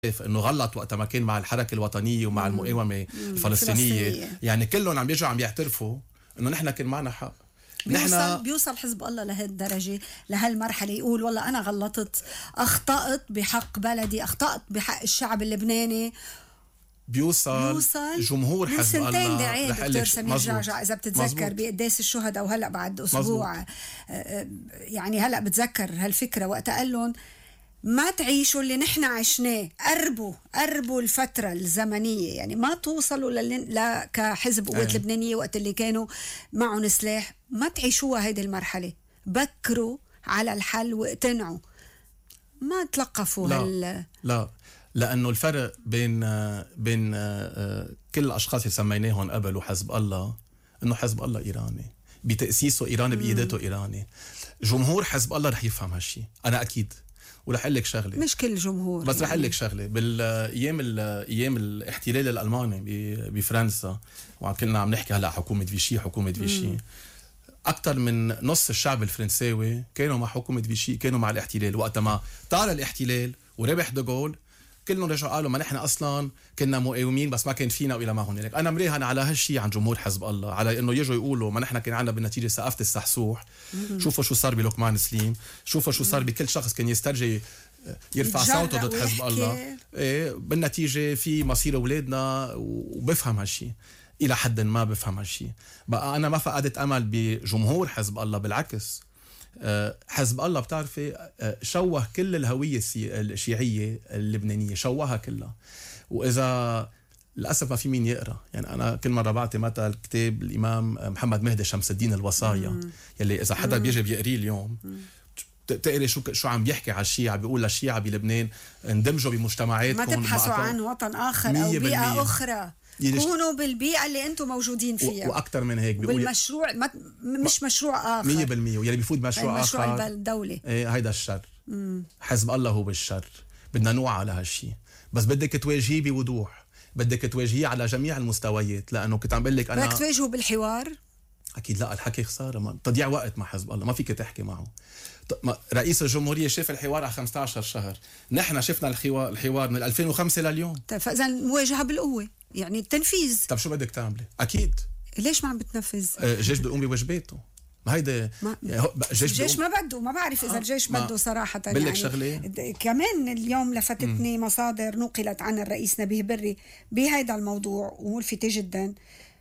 انه غلط وقت ما كان مع الحركه الوطنيه ومع المقاومه الفلسطينيه، يعني كلهم عم يرجعوا عم يعترفوا انه نحن كان معنا حق. بيوصل حزب الله لهالدرجة، لهالمرحلة، يقول والله أنا غلطت، أخطأت بحق بلدي، أخطأت بحق الشعب اللبناني. بيوصل جمهور حزب الله. من سنتين دعاء دكتور سمير جعجع إذا بتتذكر بقداس الشهداء، وهلأ بعد أسبوع يعني هلأ بتذكر هالفكرة وقت قال لهم ما تعيشوا اللي نحن عشناه، قربوا الفترة الزمنية، يعني ما توصلوا كحزب قوة لبنانية وقت اللي كانوا معهم سلاح، ما تعيشوها هيدي المرحلة، بكروا على الحل واقتنعوا، ما تلقفوا. لا لأنه الفرق بين كل الأشخاص اللي سميناهم قبل وحزب الله، إنه حزب الله إيراني بتأسيسه، إيراني بإيداته إيراني. جمهور حزب الله رح يفهم هالشي، أنا أكيد. ورح أقول لك شغله، مش كل جمهور، بس رح أقول لك شغله. بالايام الاحتلال الالماني بفرنسا، وكلنا عم نحكي هلا حكومه فيشي، اكثر من نص الشعب الفرنساوي كانوا مع حكومه فيشي، كانوا مع الاحتلال. وقت ما طال الاحتلال وربح دغول، كلهم رجعوا قالوا ما نحن اصلا كنا مقاومين بس ما كان فينا والى ما هنالك. انا مراهن على هالشيء عن جمهور حزب الله، على انه يجوا يقولوا ما نحن كان عندنا بالنتيجه ثقافه السحسوح. شوفوا شو صار بلقمان سليم، شوفوا شو صار بكل شخص كان يسترجي يرفع صوته ضد حزب الله. إيه بالنتيجه في مصير اولادنا، وبفهم هالشيء الى حد ما، بفهم هالشيء. بقى انا ما فقدت امل بجمهور حزب الله، بالعكس. حزب الله بتعرفي شوه كل الهوية الشيعية اللبنانية، شوهها كلها. وإذا للأسف ما في مين يقرأ، يعني أنا كل مرة بعطي مثل كتاب الإمام محمد مهدي شمس الدين الوصايا، يلي إذا حدا بيجي بيقريه اليوم تقري شو عم بيحكي على الشيعة. بيقول للشيعة بلبنان اندمجوا بمجتمعاتكم، ما تبحثوا عن وطن آخر أو بيئة أخرى، كونوا بالبيئة اللي أنتم موجودين فيها، وأكثر من هيك بيقول بالمشروع مش مشروع آخر 100%. ويلي بيفوت مشروع آخر، مشروع الدولة، هيدا الشر. حزب الله هو بالشر. بدنا نوعى على هالشي، بس بدك تواجهيه بوضوح، بدك تواجهيه على جميع المستويات. لأنه كنت عم بقول لك أنا بدك تواجهه بالحوار. أكيد لا، الحكي خسارة، تضيع وقت مع حزب الله، ما فيك تحكي معه. رئيس الجمهورية شاف الحوار على 15 شهر، نحن شفنا الحوار من 2005 لليوم. فإذا مواجهة بالقوة يعني التنفيذ. طب شو بدك تعملي؟ أكيد ليش ما عم بتنفذ؟ الجيش بده يقوم بواجباته. ما هيدا الجيش ما بده، ما بعرف إذا الجيش بده صراحة. يعني شغلة كمان اليوم لفتتني مصادر نقلت عن الرئيس نبيه بري بهيدا الموضوع وملفتة جدا.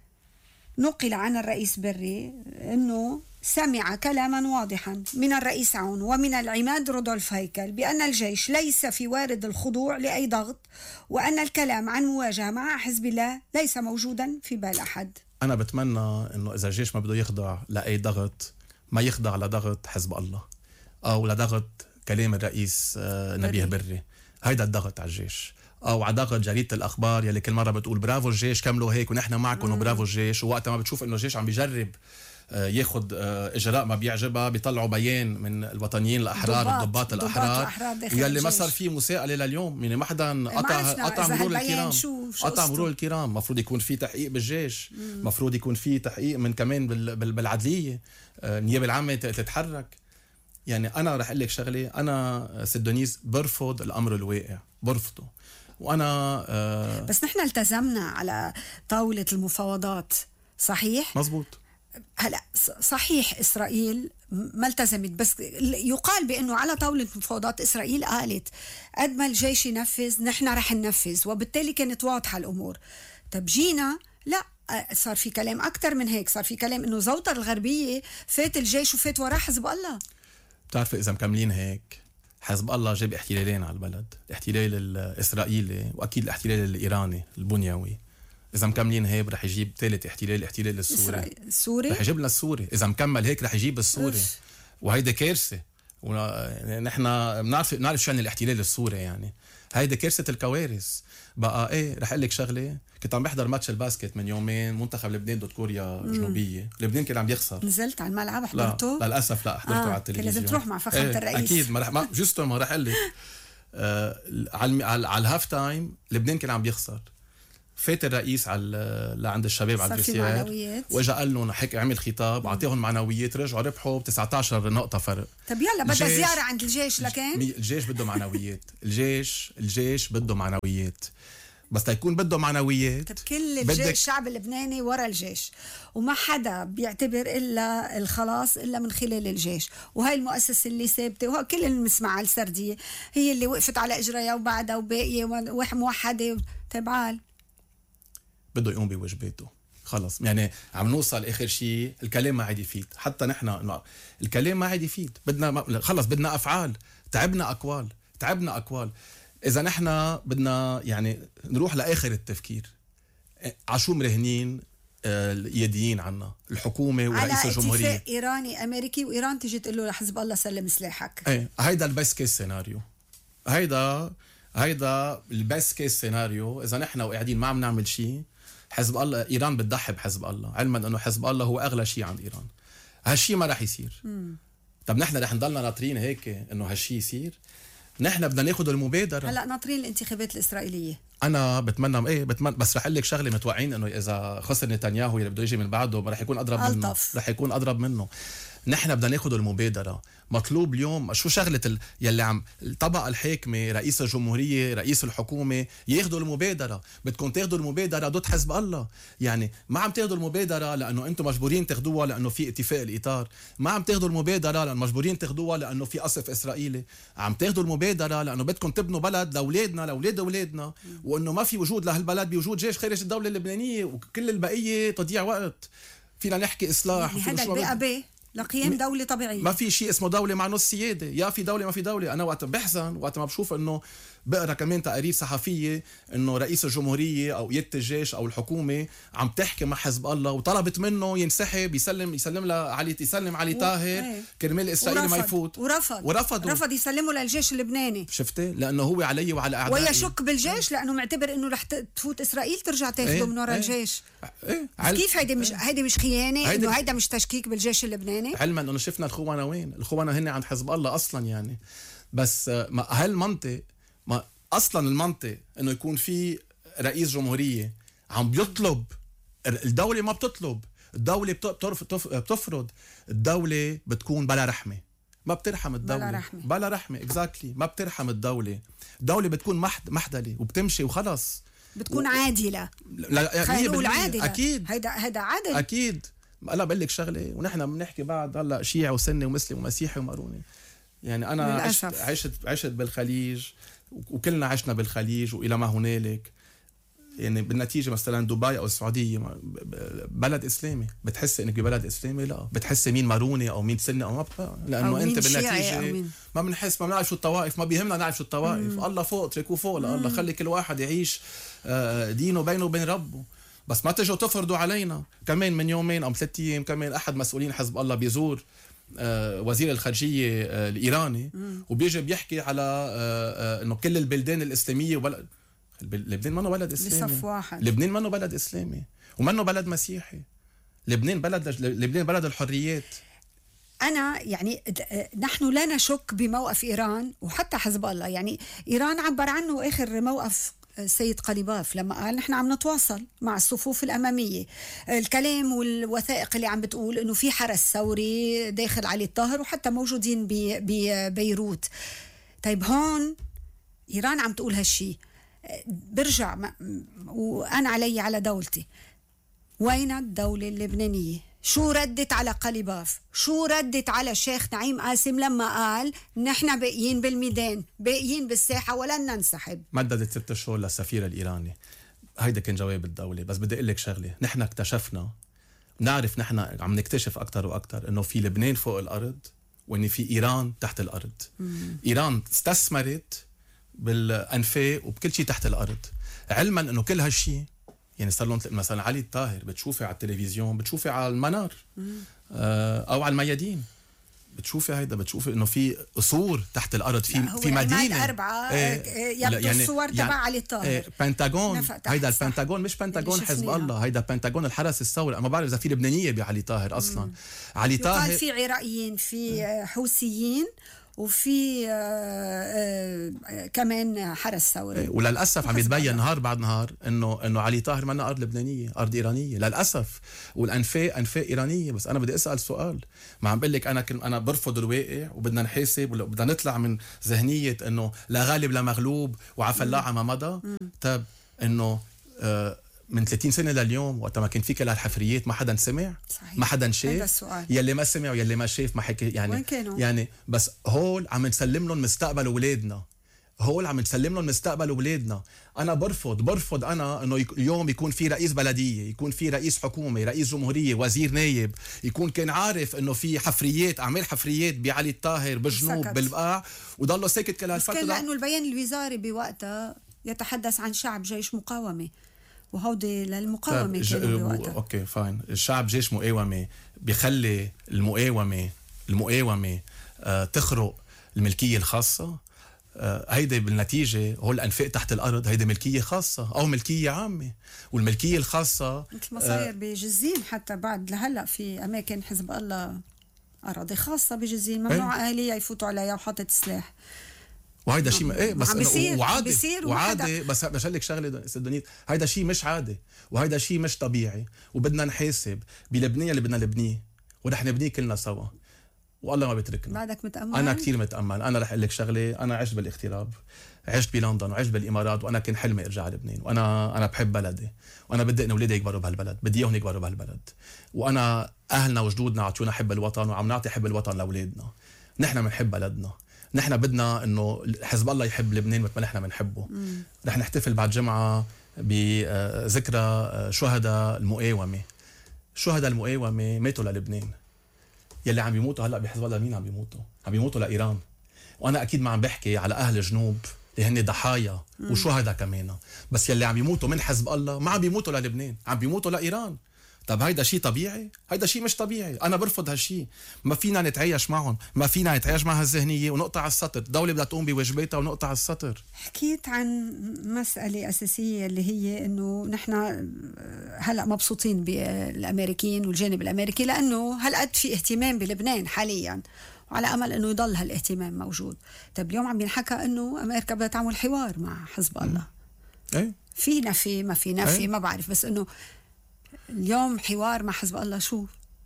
نقل عن الرئيس بري أنه سمع كلاما واضحا من الرئيس عون ومن العماد رودولف هيكل بأن الجيش ليس في وارد الخضوع لأي ضغط، وأن الكلام عن مواجهة مع حزب الله ليس موجودا في بال أحد. أنا بتمنى أنه إذا الجيش ما بده يخضع لأي ضغط، ما يخضع لضغط حزب الله أو لضغط كلام الرئيس نبيه بري. هيدا الضغط على الجيش، أو على ضغط جريدة الأخبار يلي كل مرة بتقول برافو الجيش كملوا هيك ونحن معكم وبرافو الجيش. ووقت ما بتشوف إنه الجيش عم بيجرب ياخد إجراء ما بيعجبها، بيطلعوا بيان من الوطنيين الأحرار، الضباط الأحرار، يلي ما صار فيه مساءلة لليوم. يعني ما حدا قطع مرور الكرام، قطع مرور الكرام. مفروض يكون في تحقيق بالجيش، مفروض يكون في تحقيق من كمان بالعدلية، النيابة العامة تتحرك. يعني أنا رح أقول لك شغلة، أنا سيد دونيز برفض الأمر الواقع، برفضه. وأنا بس نحن التزمنا على طاولة المفاوضات، صحيح؟ مزبوط. هلا صحيح إسرائيل ما التزمت، بس يقال بأنه على طاولة المفاوضات إسرائيل قالت قد ما الجيش ينفذ نحن رح ننفذ، وبالتالي كانت واضحة الأمور. طب جينا لا، صار في كلام أكتر من هيك، صار في كلام إنه زوطر الغربية فات الجيش وفات وراه حزب الله. بتعرف إذا مكملين هيك، حزب الله جاب احتلالين على البلد، الاحتلال الإسرائيلي وأكيد الاحتلال الإيراني البنيوي. إذا مكملين هيك رح يجيب ثالث الاحتلال السوري، رح يجيب لنا السوري. إذا مكمل هيك رح يجيب السوري، وهيدا كارثة. ونحن بنعرف شو يعني الاحتلال السوري، يعني هيدا كارثة الكوارث. بقى إيه رح أقول لك شغلة، كنت عم بحضر ماتش الباسكت من يومين، منتخب لبنان ضد كوريا الجنوبية. لبنان كان عم يخسر. نزلت على الملعب حضرته؟ لا للأسف لا، حضرته على التلفزيون. لازم تروح مع فخامة الرئيس. أكيد ما رح أقول لك على الهاف تايم لبنان كان عم يخسر. فات الرئيس على لعند الشباب على الفيسير واجا قال لهم حكي عمل خطاب اعطيهم معنويات رجعوا ربحوا ب 19 نقطه فرق. طب يلا بدها زياره عند الجيش لكن الجيش بده معنويات. الجيش بده معنويات بس تيكون بده معنويات. طب كل الشعب اللبناني ورا الجيش وما حدا بيعتبر الا الخلاص الا من خلال الجيش وهي المؤسسه اللي ثابته وكل اللي بنسمعها السرديه هي اللي وقفت على اجريها وبعدها وباقيه موحده. تبعال بده يقوم بواجباته خلص. يعني عم نوصل اخر شيء الكلام ما عاد يفيد. حتى نحن الكلام ما عاد يفيد. بدنا خلص بدنا افعال. تعبنا اقوال. اذا نحن بدنا يعني نروح لاخر التفكير عشو مرهنين اليديين عنا الحكومه ورئيس الجمهوريه على اتفاق ايراني امريكي وايران تيجي تقول له لحزب الله سلم سلاحك. ايه هيدا البيست كيس سيناريو. هيدا البيست كيس سيناريو. اذا نحن وقاعدين ما عم نعمل شيء حزب الله ايران بتضحي بحزب الله علما انه حزب الله هو اغلى شيء عند ايران. هالشيء ما رح يصير. طب نحن رح نضلنا ناطرين هيك انه هالشيء يصير؟ نحن بدنا ناخذ المبادره. هلا ناطرين الانتخابات الاسرائيليه. انا بتمنى بس رح اقول لك شغله متوقعين انه اذا خسر نتنياهو اللي بده يجي من بعده رح يكون اضرب منه. نحن بدنا ناخذ المبادره. مطلوب اليوم شو شغله يلي عم الطبقه الحاكمه رئيس الجمهوريه رئيس الحكومه ياخذوا المبادره. بدكم تاخذوا المبادره ضد حزب الله. يعني ما عم تاخذوا المبادره لانه انتم مجبورين تاخذوها لانه في اتفاق الاطار. ما عم تاخذوا المبادره لانه مجبورين تاخذوها لانه في قصف اسرائيلي. عم تاخذوا المبادره لانه بدكم تبنوا بلد لاولادنا لاولاد اولادنا وانه ما في وجود لهالبلد بوجود جيش خارج الدوله اللبنانيه وكل البقيه تضييع وقت. فينا نحكي اصلاح. يعني هذا البقى لقيام دولة طبيعية. ما في شيء اسمه دولة مع نص سيادة. يا في دولة ما في دولة. أنا وقت بحزن وقت ما بشوف إنه بقرأ كمان تقارير صحفية إنه رئيس الجمهورية أو قيادة الجيش أو الحكومة عم تحكي مع حزب الله وطلبت منه ينسحب يسلم علي طاهر كرمال إسرائيل ما يفوت ورفض يسلمه للجيش اللبناني. شفتي؟ لأنه هو علي وعلى أعدائي ويشك بالجيش لأنه معتبر إنه رح تفوت إسرائيل ترجع تاخده من وراء الجيش. كيف هيدي مش خيانة؟ إنه هيدا مش تشكيك بالجيش اللبناني؟ علما انه شفنا الخونه وين الخونه هن عند حزب الله اصلا. يعني بس هالمنطق ما اصلا المنطق انه يكون في رئيس جمهوريه عم بيطلب. الدوله ما بتطلب. الدوله بتفرض. الدوله بتكون بلا رحمه. ما بترحم الدوله بلا رحمه اكزاكتلي. ما بترحم الدوله بتكون محدله وبتمشي وخلص. بتكون عادله. خلينا نقول عادله. اكيد هيدا عادل اكيد. هلا بقول لك شغله ونحن بنحكي بعد هلا شيعي وسني ومسلم ومسيحي وماروني. يعني انا عشت بالخليج وكلنا عشنا بالخليج والى ما هنالك. يعني بالنتيجه مثلا دبي او السعوديه بلد اسلامي. بتحس انك ببلد اسلامي؟ لا. بتحس مين ماروني او مين سني او ما لانه انت بالنتيجه ما بنحس ما بنعرف شو الطوائف. ما بيهمنا نعرف شو الطوائف. الله فوق اتركوه فوق الله. خلي كل واحد يعيش دينه بينه وبين ربه. بس ما تجوا تفرضوا علينا. كمان من يومين أو 3 أيام كمان أحد مسؤولين حزب الله بيزور وزير الخارجية الإيراني وبيجي بيحكي على إنه كل البلدان الإسلامية لبنان منه بلد إسلامي. بصف واحد. لبنان منه بلد إسلامي ومنه بلد مسيحي. لبنان بلد الحريات. أنا يعني نحن لا نشك بموقف إيران وحتى حزب الله. يعني إيران عبر عنه آخر موقف السيد قليباف لما قال نحن عم نتواصل مع الصفوف الأمامية. الكلام والوثائق اللي عم بتقول إنه في حرس ثوري داخل علي الطاهر وحتى موجودين ببيروت. طيب هون إيران عم تقول هالشي. برجع وأنا علي على دولتي. وين الدولة اللبنانية؟ شو ردت على قليباف؟ شو ردت على الشيخ نعيم قاسم لما قال نحن باقيين بالميدان باقيين بالساحة ولن ننسحب؟ مددت 6 شهور للسفير الإيراني. هيدا كان جواب الدولة. بس بدي أقول لك شغلة. نحن اكتشفنا نعرف نحن عم نكتشف أكتر وأكتر إنه في لبنان فوق الأرض وإن في إيران تحت الأرض. إيران استثمرت بالأنفاق وبكل شيء تحت الأرض. علما إنه كل هالشي يعني صار لهم مثلا علي الطاهر بتشوفي على التلفزيون بتشوفي على المنار او على الميادين بتشوفي انه في قصور تحت الارض في مدينه 4 يبدو الصور تبع علي الطاهر. بنتاغون. هيدا البنتاغون مش بنتاغون حزب الله. هيدا بنتاغون الحرس الثوري. ما بعرف اذا في لبنانيه بعلي طاهر اصلا. علي طاهر في عراقيين في حوثيين وفي كمان حرس ثوري. وللاسف عم يتبين نهار بعد نهار انه علي طاهر منا ارض لبنانيه، ارض ايرانيه للاسف، والانفاق انفاق ايرانيه. بس انا بدي اسال سؤال، ما عم بقول لك انا برفض الواقع وبدنا نحاسب وبدنا نطلع من ذهنيه انه لا غالب لا مغلوب وعفى الله عما مضى. طب انه من 30 سنة لليوم وقت ما كان في كل هالحفريات ما حدا سمع؟ صحيح. ما حدا شاف؟ يلي ما سمع ويلي ما شاف ما حكي يعني بس هول عم نسلم لهم مستقبل اولادنا، هول عم نسلم لهم مستقبل اولادنا. انا برفض انا انه اليوم يكون في رئيس بلديه، يكون في رئيس حكومه، رئيس جمهوريه، وزير نايب، يكون كان عارف انه في حفريات، اعمال حفريات بعلي الطاهر بالجنوب بالبقاع وضله ساكت كل هالفتره. كان لانه البيان الوزاري بوقتها يتحدث عن شعب جيش مقاومه، وهودي للمقاومة كانوا بوقتها. اوكي فاين. الشعب جيش مقاومة بيخلي المقاومة تخرق الملكية الخاصة. هيدا بالنتيجة هول الأنفاق تحت الأرض هيدا ملكية خاصة أو ملكية عامة. والملكية الخاصة مثل ما صاير بجزين حتى بعد لهلا في أماكن حزب الله أراضي خاصة بجزين ممنوع أهلية يفوتوا عليها وحاطت سلاح. وهيدا شيء بس وعادي بس بقول لك شغله سدونيت، هيدا شيء مش عادي وهيدا شيء مش طبيعي، وبدنا نحاسب بلبنان اللي بدنا نبنيه ورح نبنيه كلنا سوا والله ما بيتركنا. بعدك متأمل؟ انا كثير متأمل. انا رح اقول لك شغله، انا عشت بالاغتراب، عشت بلندن وعشت بالامارات، وانا كان حلمي ارجع على لبنان، وانا بحب بلدي وانا بدي ان اولادي يكبروا بهالبلد، بدي اياهم يكبروا بهالبلد، وانا اهلنا وجدودنا عطونا حب الوطن وعم نعطي حب الوطن لاولادنا. نحن بنحب بلدنا، نحن بدنا انه حزب الله يحب لبنان مثل ما نحن بنحبه. رح نحتفل بعد جمعه بذكرى شهداء المقاومه. شهداء المقاومه ماتوا للبنان. يلي عم بيموتوا هلا بحزب الله مين عم بيموتوا؟ عم بيموتوا لايران. وانا اكيد ما عم بحكي على اهل الجنوب اللي هن ضحايا وشهداء كمان، بس يلي عم بيموتوا من حزب الله ما عم بيموتوا للبنان، عم بيموتوا لايران. طب هيدا شيء طبيعي؟ هيدا شيء مش طبيعي. انا برفض هالشيء. ما فينا نتعايش معهم، ما فينا نتعايش مع هالذهنيه ونقطع السطر. الدوله بدها تقوم بواجباتها ونقطع السطر. حكيت عن مسألة أساسية اللي هي إنه نحن هلأ مبسوطين بالأمريكيين والجانب الأمريكي لأنه هالقد في اهتمام بلبنان حاليا، وعلى أمل إنه يضل هالاهتمام موجود. طب اليوم عم ينحكى إنه أمريكا بدها تعمل حوار مع حزب الله. في نفي ما في نفي ما بعرف، بس إنه اليوم حوار مع حزب الله شو؟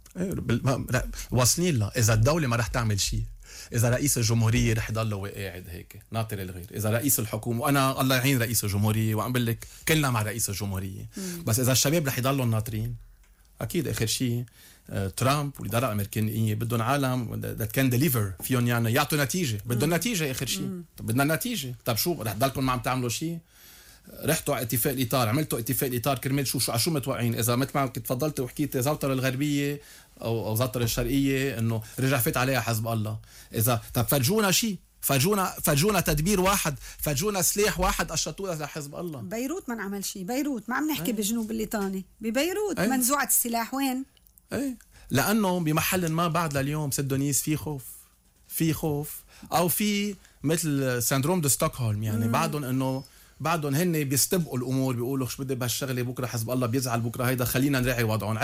واصلين له. اذا الدوله ما رح تعمل شيء، اذا رئيس الجمهوريه رح يضل قاعد هيك ناطر الغير، اذا رئيس الحكومه، وانا الله يعين رئيس الجمهوريه وعم بقول لك كلنا مع رئيس الجمهوريه، بس اذا الشباب رح يضلوا ناطرين اكيد اخر شيء ترامب والاداره الامريكيه بدهم عالم that can deliver فيهم يعني يعطوا نتيجه، بدهم نتيجه اخر شيء. طب بدنا نتيجه. طب شو رح تضلكم ما عم تعملوا شيء؟ رحتوا على اتفاق الاطار، عملتوا اتفاق الاطار كرمال شو متوقعين؟ اذا مثل ما تفضلت وحكيت زوطر الغربيه او زوطر الشرقيه انه رجع فات عليها حزب الله، اذا طب فرجونا شيء، فرجونا تدبير واحد، فرجونا سلاح واحد قشطوه لحزب الله. بيروت ما نعمل شيء، بيروت ما عم نحكي بجنوب الليطاني، ببيروت منزوعه السلاح وين؟ لانه بمحل ما بعد لليوم سدونيس في خوف او في مثل سندروم دو ستوكهولم، يعني بعدهم هن بيستبقوا الامور، بيقولوا شو بدي بهالشغله، بكره حزب الله بيزعل، بكره هيدا خلينا نراعي وضعهم،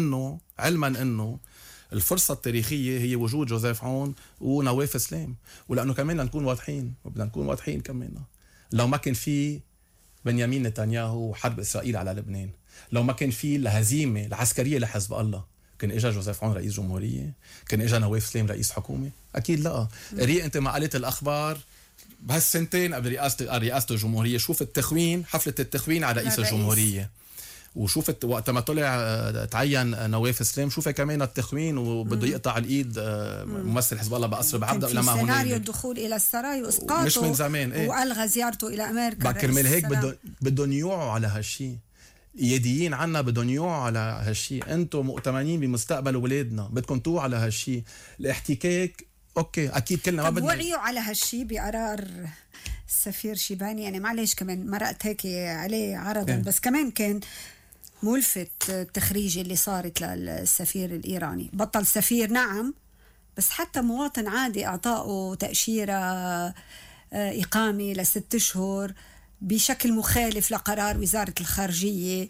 علما انه الفرصه التاريخيه هي وجود جوزيف عون ونواف سلام. ولانه كمان نكون واضحين كمان، لو ما كان في بنيامين نتنياهو وحرب اسرائيل على لبنان، لو ما كان في الهزيمه العسكريه لحزب الله، كان اجى جوزيف عون رئيس جمهوريه؟ كان اجى نواف سلام رئيس حكومه؟ اكيد لا. قري انت ما قالت الاخبار بهالسنتين قبل رئاسة الجمهورية، شوف التخوين، حفلة التخوين على رئيس الجمهورية، وشوفت وقت ما طلع تعين نواف سلام شوفها كمان التخوين وبده يقطع الايد ممثل حزب الله بقصر بعبده لما هنالك سيناريو الدخول الى السراي واسقاطه مش من زمان والغى زيارته الى امريكا. كرمال هيك بدهم يوعوا على هالشيء، اياديين عنا بدهم يوعوا على هالشيء. انتم مؤتمنين بمستقبل اولادنا، بدكم توعوا على هالشيء. الاحتكاك اوكي اكيد كلنا ما بدنا وعيوا على هالشيء بقرار السفير شيباني، يعني معلش كمان مرقت هيك عليه عرضا بس كمان كان ملفت التخريج اللي صارت للسفير الإيراني. بطل سفير نعم، بس حتى مواطن عادي أعطاه تأشيرة إقامة ل6 أشهر بشكل مخالف لقرار وزارة الخارجية.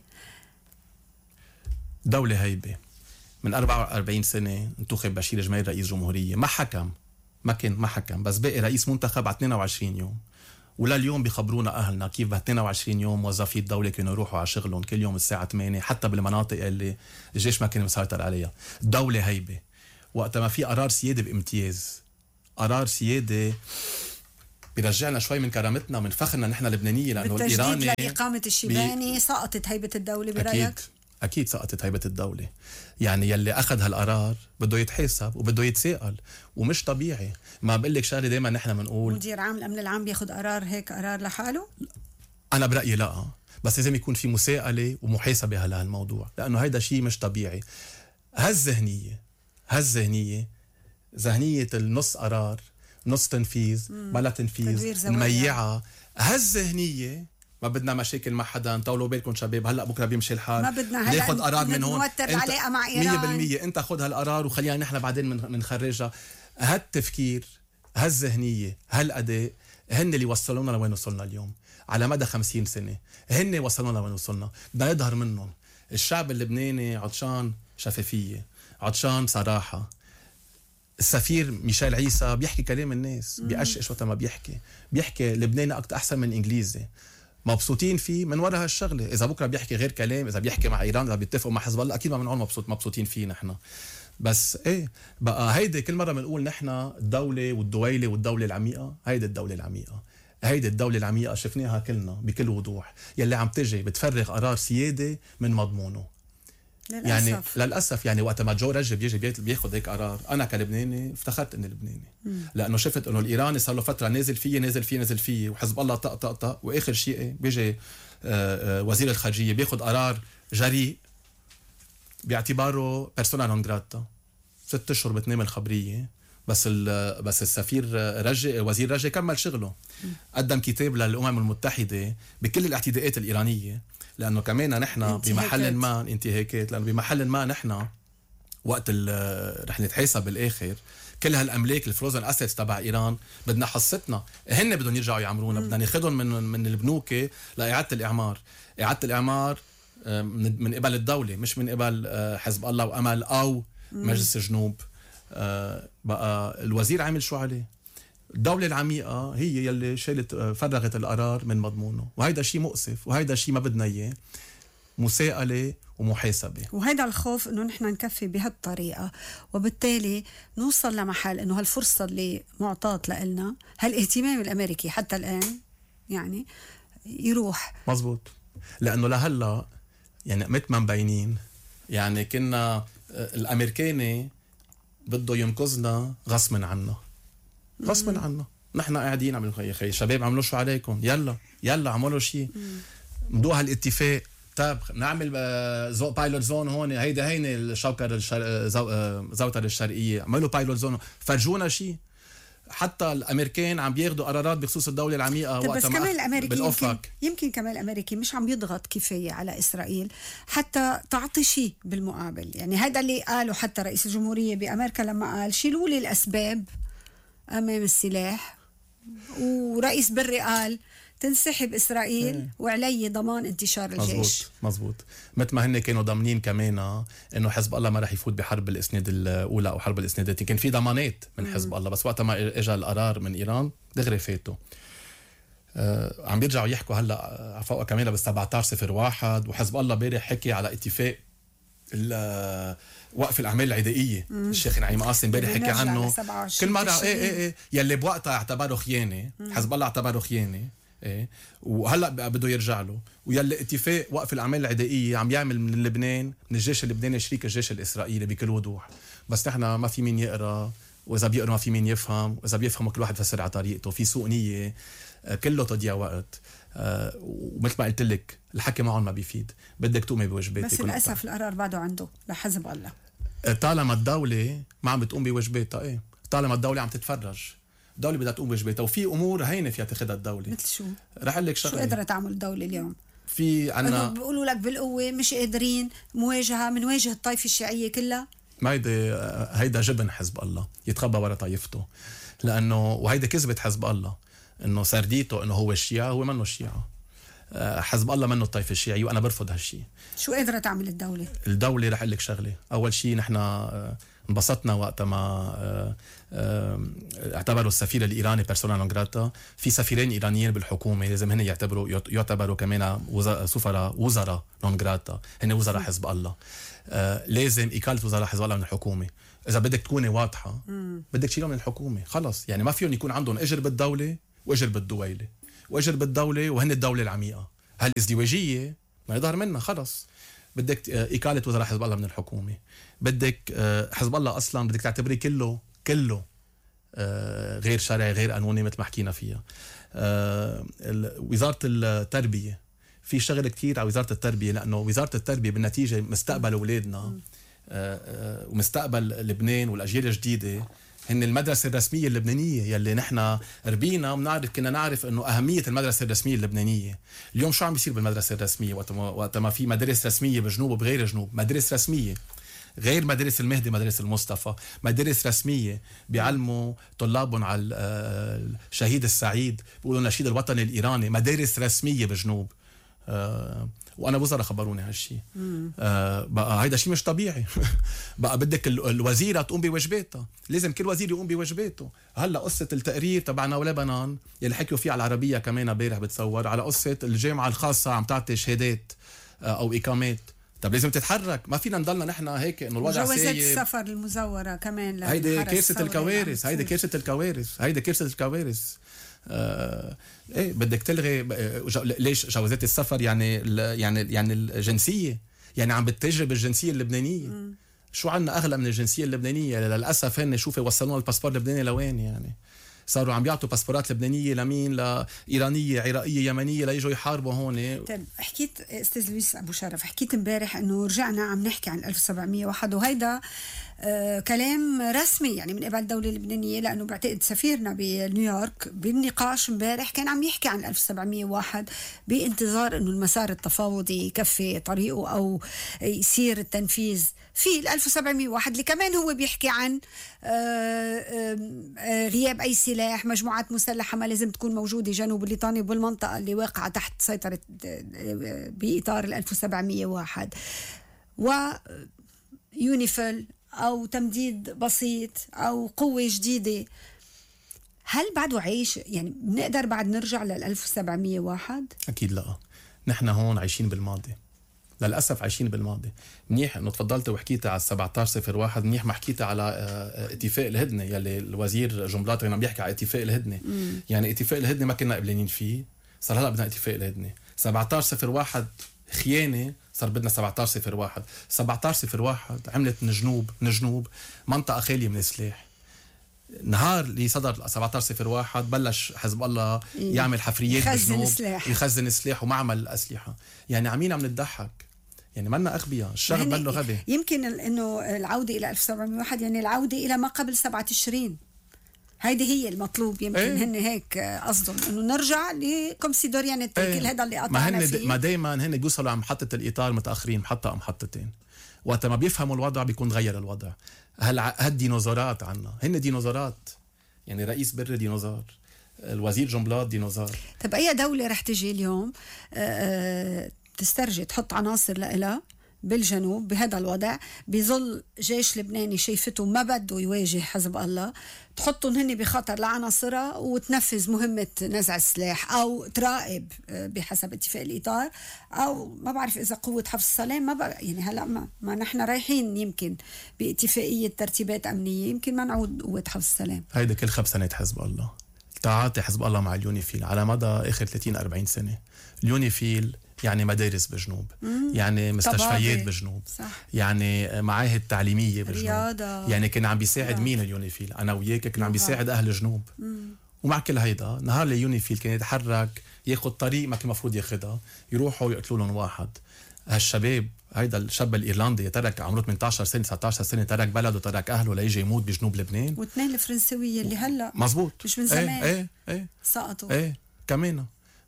دولة هيبة من 44 سنة انتخب بشير جميل رئيس جمهورية، ما ما حكم، بس باقي رئيس منتخب على 22 يوم. ولليوم بيخبرونا أهلنا كيف ب 22 يوم موظفي الدولة كانوا يروحوا على شغلهم كل يوم الساعة 8 حتى بالمناطق اللي الجيش ما كان مسيطر عليها. الدولة هيبة وقت ما في قرار سيادة بامتياز، قرار سيادة بيرجعنا شوي من كرامتنا من فخرنا نحن لبنانية، لأنه الإيراني بالتجديد لإقامة الشيباني سقطت هيبة الدولة برأيك؟ أكيد سقطت هيبة الدولة. يعني يلي أخذ هالقرار بده يتحاسب وبده يتساءل، ومش طبيعي. ما بقول لك شغله دايما نحن بنقول مدير عام الأمن العام بياخد قرار هيك قرار لحاله؟ أنا برأيي لا، بس لازم يكون في مساءلة ومحاسبة على هالموضوع، لأنه هيدا شيء مش طبيعي. هالذهنية ذهنية النص قرار نص تنفيذ بلا تنفيذ مميعة. هالذهنية ما بدنا مشاكل مع حدا. طولوا بالكم شباب، هلا بكره بيمشي الحال، ما بدنا هلا ناخذ قرار من هون نوتر علاقة مع إيران 100%. انت خذ هالقرار وخلينا نحن بعدين منخرجها. هالتفكير هالذهنية هالأداء هن اللي وصلونا لوين وصلنا اليوم على مدى 50 سنة. هن وصلونا لوين وصلنا، بدنا نظهر منهم. الشعب اللبناني عطشان شفافية، عطشان صراحة. السفير ميشيل عيسى بيحكي كلام الناس، بيقشقش وقت ما بيحكي لبناني أحسن من إنجليزي. مبسوطين فيه من وراء هالشغله. اذا بكره بيحكي غير كلام، اذا بيحكي مع ايران، اذا بيتفقوا مع حزب الله، اكيد ما بنقول مبسوطين فيه نحن. بس ايه بقى هيدي كل مره بنقول نحن الدوله والدويله والدوله العميقه. هيدي الدوله العميقه شفناها كلنا بكل وضوح، يلي عم تجي بتفرغ قرار سياده من مضمونه. للأسف يعني وقت ما جو رجب بيجي بياخد هيك قرار، أنا كلبناني افتخرت إني لبناني، لأنه شفت إنه الإيراني صار له فترة نازل فيه وحزب الله طق وآخر شيء بيجي وزير الخارجية بياخد قرار جريء باعتباره بيرسونا نون جراتا. 6 أشهر بتنام الخبرية. بس السفير وزير رجي كمل شغله، قدم كتاب للأمم المتحدة بكل الاعتداءات الإيرانية، لأنه كمان نحن بمحل ما انتهاكات، لأنه بمحل ما نحن وقت رح نتحاسب بالآخر كل هالأملاك الفروزن أسيتس تبع إيران بدنا حصتنا. هن بدهم يرجعوا يعمرونا، بدنا ناخدهم من البنوك لإعادة الإعمار. إعادة الإعمار من قبل الدولة، مش من قبل حزب الله وأمل أو مجلس الجنوب. بقى الوزير عامل شو عليه؟ الدولة العميقة هي يلي فرغت القرار من مضمونه، وهيدا شيء مؤسف، وهيدا شيء ما بدنا إياه. مساءلة ومحاسبة، وهيدا الخوف إنه نحن نكفي بهالطريقة، وبالتالي نوصل لمحل إنه هالفرصة اللي معطاة لنا، هالاهتمام الأمريكي حتى الآن يعني يروح. مزبوط. لأنه لهلا يعني مثل ما مبينين، يعني كنا الأمريكاني بده ينقذنا غصبا عنا. نحن قاعدين عم نقول يا خي شباب عملوا شو عليكم، يلا عملوا شيء، مدوا هالاتفاق. طيب نعمل بايلوت زون هون، هيني الشوكر زوتر الشرقية، عملوا بايلوت زون، فرجونا شيء. حتى الامريكان عم بياخذوا قرارات بخصوص الدوله العميقه وقت ما كمان الامريكي يمكن كمان الامريكي مش عم يضغط كفايه على اسرائيل حتى تعطي شيء بالمقابل. يعني هذا اللي قاله حتى رئيس الجمهوريه بامريكا لما قال شيلوا لي الاسباب امام السلاح، ورئيس بري قال تنسحب إسرائيل وعلي ضمان انتشار الجيش. مزبوط. مثل ما هن كانوا ضامنين كمان إنه حزب الله ما رح يفوت بحرب الإسناد الأولى أو حرب الإسنادات. كان في ضمانات من حزب الله، بس وقت ما إجا القرار من إيران دغري فاتوا. عم بيرجعوا يحكوا هلا فوق كمان بال 17/01، وحزب الله بارح حكي على اتفاق وقف الأعمال العدائية. الشيخ نعيم قاسم بارح حكي عنه كل مرة. يلي بوقتها اعتبره خيانة، حزب الله اعتبره خيانة، وهلا بده يرجع له. ويلي اتفاق وقف الاعمال العدائيه عم يعمل من لبنان، من الجيش اللبناني، شريك الجيش الاسرائيلي بكل وضوح. بس نحن ما في مين يقرا، واذا بيقرا ما في مين يفهم، واذا بيفهم كل واحد يفسر على طريقته. في سوء نيه، كله تضييع وقت. ومثل ما قلت لك الحكي معهم ما بيفيد، بدك تقومي بواجباتك. بس للاسف القرار بعده عنده لحزب الله. طالما الدوله ما عم بتقوم بواجباتها، طالما الدوله عم تتفرج، الدولة بدها تقوم بواجباتها، وفي أمور هينة فيها تاخذها الدولة. مثل شو؟ رح أقول لك شغلة. شو قدرت تعمل الدولة اليوم؟ في عنا بيقولوا لك بالقوة مش قادرين منواجه الطائفة الشيعية كلها. ما هيدا جبن حزب الله يتخبى ورا طائفته، لأنه وهيدا كذبة حزب الله إنه سرديته إنه هو الشيعة. هو منه الشيعة، حزب الله منه الطائفة الشيعية، وأنا برفض هالشيء. شو قدرت تعمل الدولة؟ الدولة رح أقول لك شغلة. أول شيء نحن انبسطنا وقت ما اعتبروا السفير الإيراني بيرسونا نون جراتا. في سفيرين إيرانيين بالحكومة لازم هن يعتبروا كمان وزراء نون جراتا، هن وزراء حزب الله. لازم إقالة وزراء حزب الله من الحكومة. إذا بدك تكوني واضحة بدك تشيلهم من الحكومة خلص. يعني ما فيهم يكون عندهم أجر بالدولة وأجر بالدويلة وأجر بالدولة وهن الدولة العميقة. هالازدواجية ما يظهر منها خلص. بدك إقالة وزراء حزب الله من الحكومة. بدك حزب الله أصلا بدك تعتبري كله غير شرعي غير قانوني مثل ما حكينا فيها. وزارة التربية في شغل كتير على وزارة التربية، لأنه وزارة التربية بالنتيجة مستقبل أولادنا ومستقبل لبنان والأجيال الجديدة هن المدرسة الرسمية اللبنانية يلي نحن ربينا كنا نعرف انه اهمية المدرسة الرسمية اللبنانية. اليوم شو عم بيصير بالمدرسة الرسمية وقت ما في مدارس رسمية بجنوب وبغير جنوب؟ مدارس رسمية غير مدارس المهدي، مدارس المصطفى، مدارس رسمية بيعلموا طلابهم على الشهيد السعيد، بيقولوا النشيد الوطني الإيراني، مدارس رسمية بجنوب. وانا وزراء خبروني هالشيء. بقى هيدا شيء مش طبيعي. بقى بدك الوزيره تقوم بواجباتها، لازم كل وزير يقوم بواجباته. هلا قصه التقرير تبعنا ولبنان يلي حكيوا فيه على العربيه كمان امبارح بتصور على قصه الجامعه الخاصه عم تعطي شهادات او اقامات. طب لازم تتحرك، ما فينا نضلنا نحن هيك انه الوضع سيء. جوازات السفر المزوره كمان هيدي كارثه الكوارث، هيدي كارثه الكوارث، هيدي كارثه الكوارث. ايه بدك تلغي ليش جوازات السفر؟ يعني الجنسيه، يعني عم بتجرب الجنسيه اللبنانيه. شو عنا اغلى من الجنسيه اللبنانيه؟ للاسف هن شوفي وصلونا الباسبور اللبناني لوين؟ يعني صاروا عم بيعطوا باسبورات لبنانيه لمين؟ لايرانيه، عراقيه، يمنيه ليجوا يحاربوا هون. طيب حكيت استاذ لويس ابو شرف، حكيت امبارح انه رجعنا عم نحكي عن 1701 وهيدا كلام رسمي يعني من قبل الدولة اللبنانية، لأنه بعتقد سفيرنا بنيويورك بالنقاش امبارح كان عم يحكي عن 1701 بانتظار أنه المسار التفاوضي يكفي طريقه أو يصير التنفيذ في 1701 اللي كمان هو بيحكي عن غياب أي سلاح، مجموعات مسلحة ما لازم تكون موجودة جنوب الليطاني بالمنطقة اللي واقعة تحت سيطرة بإطار 1701 ويونيفيل أو تمديد بسيط أو قوة جديدة. هل بعده عايش؟ يعني بنقدر بعد نرجع لل 1701؟ أكيد لا، نحن هون عايشين بالماضي للأسف، عايشين بالماضي. منيح إنه تفضلت وحكيت على 1701، منيح ما حكيت على اتفاق الهدنة يلي الوزير جنبلاط كان عم بيحكي على اتفاق الهدنة. يعني اتفاق الهدنة ما كنا قبلانين فيه، صار هلا بدنا اتفاق الهدنة. 1701 خيانة، صار بدنا 1701. 1701 عملت نجنوب منطقة خالية من السلاح. نهار اللي صدر 1701 بلش حزب الله يعمل حفريات بجنوب، يخزن سلاح ومعمل أسلحة. يعني عم نتضحك، يعني منا أغبياء، الشعب بله غبي. يمكن إنه العودة إلى 1701 يعني العودة إلى ما قبل 7 تشرين، هيدي هي المطلوب. يمكن هن هيك قصدهم انه نرجع لكومسيدوريان كل هذا اللي قطعنا فيه. ما دايما هن بيوصلوا على محطة الإطار متأخرين، محطة أو محطتين. وقت ما بيفهموا الوضع بيكون غير الوضع. هالديناصورات عنا هن ديناصورات، يعني رئيس بر ديناصور، الوزير جنبلاط ديناصور. طب أي دولة رح تجي اليوم تسترجي تحط عناصر لإلها بالجنوب بهذا الوضع، بظل جيش لبناني شايفته ما بده يواجه حزب الله، تحطهم هن بخطر لعناصرها وتنفذ مهمة نزع السلاح أو تراقب بحسب اتفاق الإطار، أو ما بعرف إذا قوة حفظ السلام ما بقى. يعني هلأ ما نحن رايحين يمكن باتفاقية ترتيبات أمنية، يمكن ما نعود قوة حفظ السلام. هيدا كل خبصنة حزب الله، تعاطي حزب الله مع اليونيفيل على مدى آخر 30-40 سنة. اليونيفيل يعني مدارس بجنوب، يعني مستشفيات بجنوب، صح. يعني معاهد تعليمية بجنوب، رياضة. يعني كان عم بيساعد مين اليونيفيل؟ أنا وياك كان عم بيساعد أهل جنوب. ومع كل هيدا نهار اليونيفيل كان يتحرك ياخد طريق ما كان المفروض ياخدها، يروحوا يقتلوا لهم واحد. هالشباب، هيدا الشاب الإيرلندي ترك عمره 18 سنة 19 سنة، ترك بلده، ترك أهله ليجي يموت بجنوب لبنان. واثنين الفرنسوية اللي هلا مزبوط مش من زمان ايه سقطوا. كمان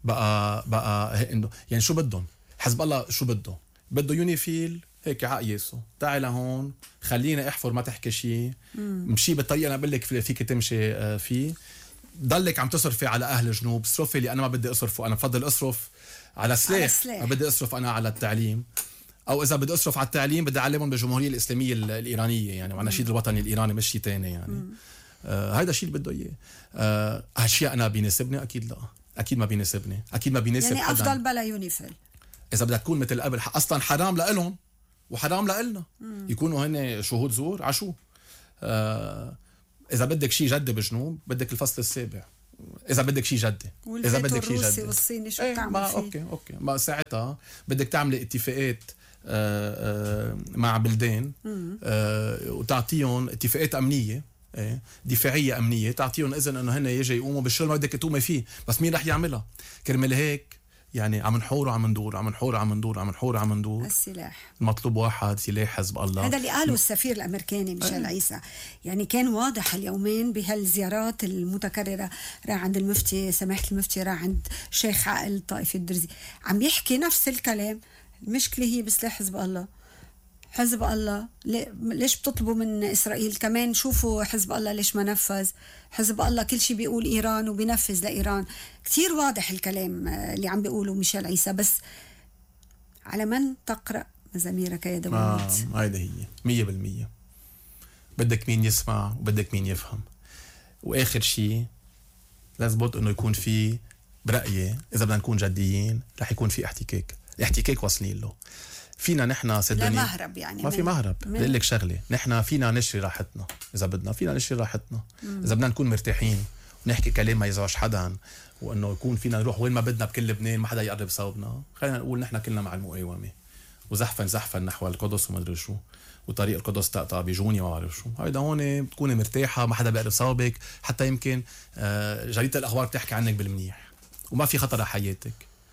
بقى انه يعني شو بدهم حزب الله؟ شو بده يونيفيل هيك عقيسه، تعي لهون خلينا احفر ما تحكي شيء، مشي بالطريقه اللي انا بقول لك فيك تمشي فيه. ضلك عم تصرفي على اهل جنوب، صرفي اللي انا ما بدي اصرفه، انا بفضل اصرف على سلاح، ما بدي اصرف انا على التعليم. او اذا بدي اصرف على التعليم بدي اعلمهم بالجمهوريه الاسلاميه الايرانيه يعني، والنشيد الوطني الايراني مش شيء ثاني يعني. هيدا الشيء اللي بده اياه. هالشيء انا بيناسبني؟ اكيد لا، اكيد ما بيناسبني، اكيد ما بيناسب يعني حدا. افضل بلا يونيفيل. اذا بدك تكون مثل قبل اصلا حرام لإلهم وحرام لإلنا يكونوا هن شهود زور عشو. اذا بدك شيء جدي بجنوب بدك الفصل السابع، اذا بدك شيء جدي، اذا بدك شيء جدي والصيني شو بتعمل فيه؟ اوكي ما ساعتها بدك تعمل اتفاقات مع بلدان وتعطيهم اتفاقات امنيه دفاعيه امنيه، تعطيهم اذن انه هن يجي يقوموا بالشغل ما بدك تقومي فيه. بس مين رح يعملها؟ كرمال هيك يعني عم نحور وعم ندور، عم نحور وعم ندور، عم نحور وعم ندور. السلاح المطلوب واحد، سلاح حزب الله. هذا اللي قاله السفير الامريكاني ميشيل عيسى. يعني كان واضح اليومين بهالزيارات المتكرره، راح عند المفتي سماحه المفتي، راح عند شيخ عائل طائفي الدرزي، عم يحكي نفس الكلام. المشكله هي بسلاح حزب الله. حزب الله ليش بتطلبوا من إسرائيل كمان؟ شوفوا حزب الله ليش ما نفذ. حزب الله كل شيء بيقول إيران وبينفذ لإيران. كتير واضح الكلام اللي عم بيقوله ميشيل عيسى. بس على من تقرأ مزاميرك يا داوود؟ هيدا هي 100%. بدك مين يسمع وبدك مين يفهم. وآخر شيء لازم انه يكون في برأيي، إذا بدنا نكون جديين رح يكون في احتكاك. الاحتكاك واصلين له. فينا نحن صدقني لا مهرب يعني، ما في مهرب. بقول لك شغله، نحن فينا نشري راحتنا اذا بدنا، فينا نشري راحتنا اذا بدنا نكون مرتاحين ونحكي كلام ما يزعج حدا، وانه يكون فينا نروح وين ما بدنا بكل لبنان ما حدا يقرب صوبنا. خلينا نقول نحن كلنا مع المقاومه وزحفا نحو القدس وما ادري شو، وطريق القدس تقطع بجوني ما بعرف شو. هيدا هون بتكوني مرتاحه، ما حدا بيقرب صوبك، حتى يمكن جريده الاخبار بتحكي عنك بالمنيح وما في خطر على حياتك.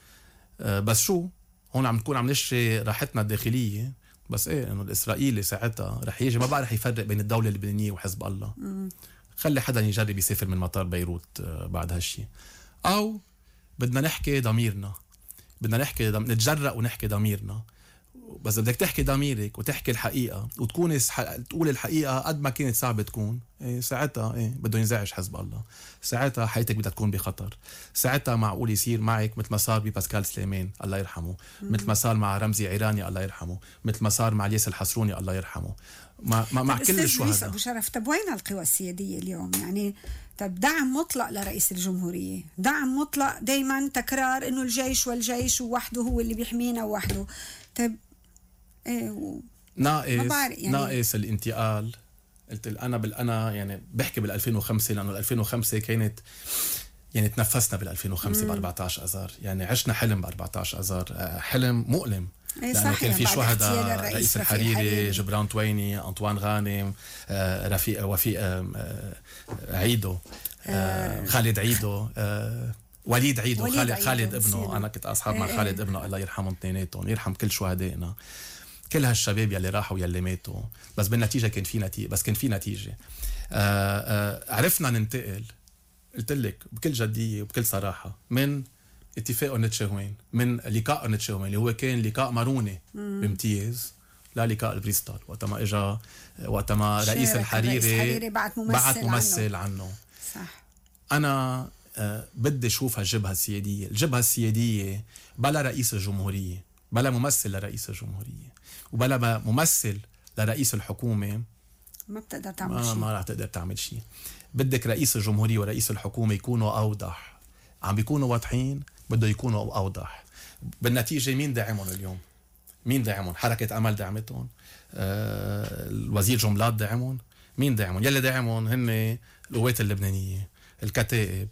بس شو هون عم نكون عم نشتري راحتنا الداخليه. بس انه الاسرائيلي ساعتها رح يجي ما بقى رح يفرق بين الدوله اللبنانيه وحزب الله. خلي حدا يجرب يسافر من مطار بيروت بعد هالشي. او بدنا نحكي ضميرنا، بدنا نحكي نتجرأ ونحكي ضميرنا. بس بدك تحكي ضميرك وتحكي الحقيقه وتكون تقول الحقيقه قد ما كانت صعبه تكون. ساعتها بده ينزعج حزب الله، ساعتها حياتك بدها تكون بخطر، ساعتها معقول يصير معك مثل ما صار بباسكال سليمان الله يرحمه، مثل ما صار مع رمزي عيراني الله يرحمه، مثل ما صار مع الياس الحصروني الله يرحمه، مع كل الشهداء. ابو شرف، طب وين القوى السياديه اليوم؟ يعني طب دعم مطلق لرئيس الجمهوريه، دعم مطلق، دائما تكرار انه الجيش والجيش وحده هو اللي بيحمينا وحده. طب ناقص الانتقال. قلت انا يعني بحكي بال 2005 لانه ال 2005 كانت يعني تنفسنا بال 2005 ب 14 اذار، يعني عشنا حلم ب 14 اذار، حلم مؤلم لانه كان في شهداء، رئيس الحريري، جبران تويني، انطوان غانم، وفيق عيدو، خالد عيدو، وليد عيدو، خالد ابنه. انا كنت اصحاب مع خالد ابنه الله يرحمهم اثنيناتهم، يرحم كل شهدائنا، كل هالشباب يلي راحوا يلي ماتوا. بس بالنتيجه كان في نتيجه. عرفنا ننتقل، قلت لك بكل جديه وبكل صراحه، من اتفاق نتشاوين، من لقاء نتشاوين اللي هو كان لقاء ماروني بامتياز، لا لقاء البريستال وقت ما رئيس الحريري بعت ممثل عنه. صح. انا بدي اشوف هالجبهه السياديه، الجبهه السياديه بلا رئيس الجمهوريه، بلا ممثل لرئيس الجمهوريه، وبلا ممثل لرئيس الحكومه ما بتقدر تعمل شيء. ما رح تقدر تعمل شيء. بدك رئيس الجمهوريه ورئيس الحكومه يكونوا اوضح، عم بيكونوا واضحين، بده يكونوا اوضح. بالنتيجه مين داعمهم اليوم؟ مين داعمهم؟ حركه امل دعمتهم، الوزير جملات داعمهم. مين داعمهم؟ يلي داعمهم هن القوات اللبنانيه، الكتائب،